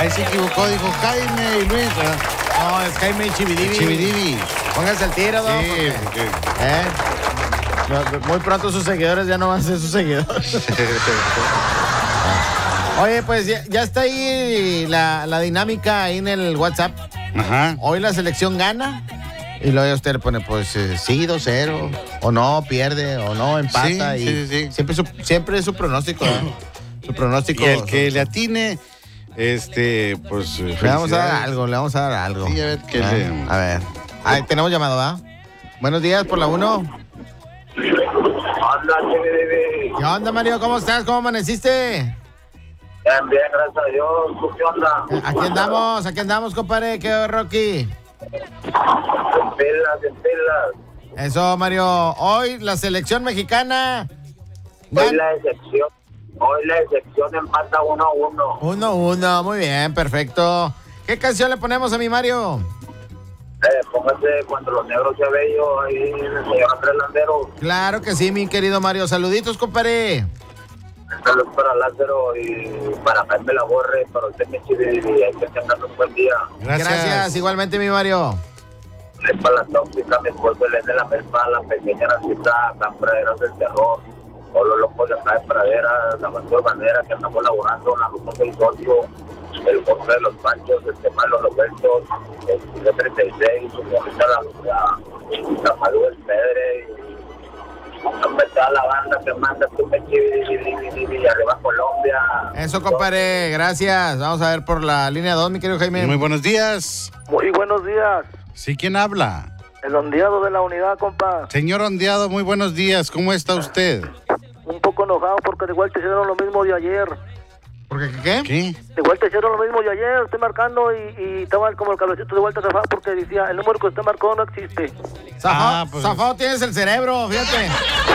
Ahí se equivocó, dijo Jaime y Luis. No, es Jaime y Chividivi. Chividivi. Póngase el tiro, don. Sí, porque, muy pronto sus seguidores ya no van a ser sus seguidores. Oye, pues ya está ahí la dinámica ahí en el WhatsApp. Ajá. Hoy la selección gana. Y luego usted le pone, pues, sí, 2-0. O no, pierde. O no, empata. Sí. Siempre es su pronóstico, ¿no? Su pronóstico. Y el que le atine, pues... Le vamos a dar algo. Sí, a ver qué le... A ver. Ahí tenemos llamado, ¿va? Buenos días, por la 1. Hola, Chividivi. ¿Qué onda, Mario? ¿Cómo estás? ¿Cómo amaneciste? Bien, gracias a Dios. ¿Tú qué onda? Aquí andamos, compadre. ¿Qué Rocky? En pilas. Eso, Mario. Hoy la selección mexicana. Hoy la excepción empata 1-1. 1-1, muy bien, perfecto. ¿Qué canción le ponemos a mi Mario? Póngase Cuando los negros se bello ahí, el señor Andrés Landero. Claro que sí, mi querido Mario. Saluditos, compadre. Saludos para Lázaro y para Jaime Laborre, para usted, mi Chividivi. Hay que tengan un buen día. Gracias, igualmente, mi Mario. Es para la tóxica, mi esposo Elena de la Melpa, la pequeña Nacita, las praderas del terror, o los locos de acá de praderas, la Banco de Bandera que andamos laborando, la ruta del socio, el Jorge de los Panchos, Malo Roberto, el 36, su bonita la Malú del Pedre, y toda la banda que manda tu y arriba Colombia. Eso, compadre, gracias. Vamos a ver por la línea 2, mi querido Jaime. Muy buenos días. Muy buenos días. Sí, ¿quién habla? El ondeado de la unidad, compa. Señor Ondeado, muy buenos días. ¿Cómo está usted? Un poco enojado porque de igual te hicieron lo mismo de ayer. ¿Por qué? ¿Qué? ¿Qué? De igual te hicieron lo mismo de ayer. Estoy marcando y estaba como el cablecito de vuelta zafado porque decía, el número que usted marcó no existe. Zafado tienes el cerebro, fíjate.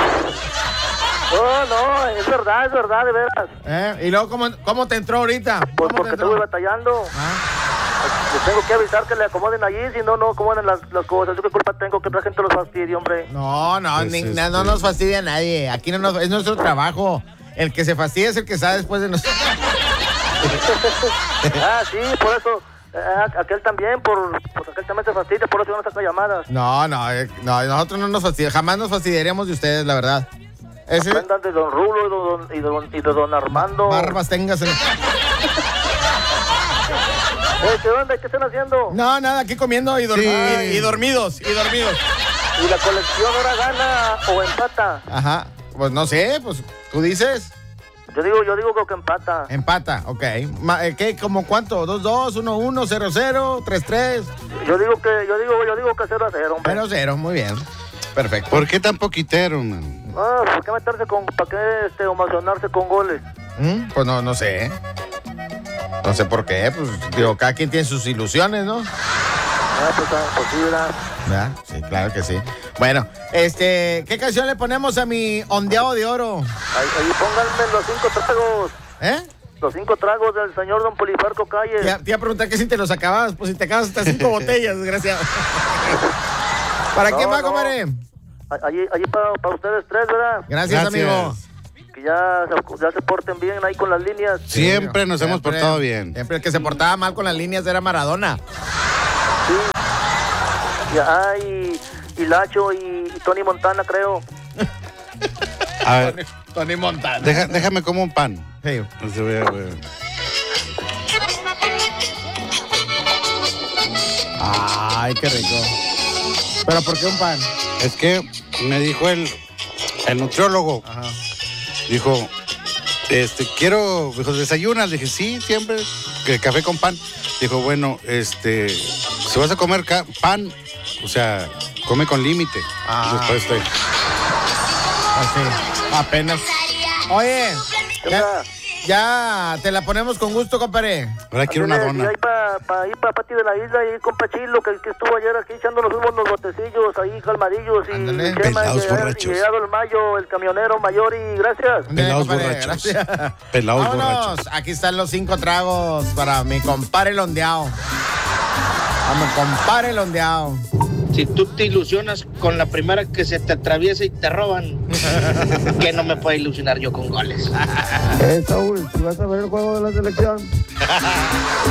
No, es verdad, de veras. ¿Y luego cómo te entró ahorita? Pues porque estuve batallando. Les tengo que avisar que le acomoden allí, si no acomodan las cosas. Yo qué culpa tengo que la gente los fastidie, hombre. No, no nos fastidia a nadie. Aquí es nuestro trabajo. El que se fastidia es el que sabe después de nosotros. Sí, por eso. Aquel también, porque aquel también se fastidia, por eso yo no saco llamadas. No, nosotros no nos fastidiamos. Jamás nos fastidiaríamos de ustedes, la verdad. Aprendan de don Rulo y de don Armando. Barbas tengas. ¿Qué onda? ¿Qué están haciendo? No, nada, aquí comiendo y dormidos. ¿Y la colección ahora gana o empata? Ajá, pues no sé, pues tú dices. Yo digo que empata. Empata, ok. ¿Qué? ¿Cómo cuánto? ¿2-2, 1-1, 0-0, 3-3? Yo digo que 0-0, hombre. 0-0, muy bien. Perfecto. ¿Por qué tan poquitero, man? ¿Por qué meterse para qué emocionarse con goles? Pues no sé. No sé por qué, pues digo, cada quien tiene sus ilusiones, ¿no? Pues posible. ¿Verdad? Sí, claro que sí. Bueno, ¿qué canción le ponemos a mi ondeado de oro? Ahí pónganme los 5 tragos. Los 5 tragos del señor don Polifarco Calle. Te iba a preguntar que si te los acababas, pues si te acabas hasta 5 botellas, desgraciado. ¿Para quién va, compadre? Allí para ustedes 3, ¿verdad? Gracias, amigo. Que ya se porten bien ahí con las líneas. Siempre nos hemos portado bien. Siempre el que se portaba mal con las líneas era Maradona. Sí. Y Lacho y Tony Montana, creo. A ver. Tony Montana. Déjame como un pan. Sí. Voy a... Ay, qué rico. ¿Pero por qué un pan? Es que me dijo el nutriólogo. Ajá. Dijo, dijo, ¿desayunas? Le dije, sí, siempre, que café con pan. Dijo, bueno, si vas a comer pan, o sea, come con límite. Después estoy. Así, apenas. Oye, ya te la ponemos con gusto, compadre. Ahora quiero una dona. Y ahí para ir para Pati de la Isla, y con Pachilo, que estuvo ayer aquí echándonos unos botecillos ahí, calmadillos, y Ándale. Chema, Pelados y borrachos. llegado el Mayo, el camionero mayor, y gracias. Pelados Compadre, borrachos. gracias. Pelados Vámonos. borrachos. Aquí están los 5 tragos para mi compadre Londeado. Vamos, compadre Londeado. Si tú te ilusionas con la primera que se te atraviesa y te roban, ¿qué no me puedo ilusionar yo con goles? Saúl, si vas a ver el juego de la selección.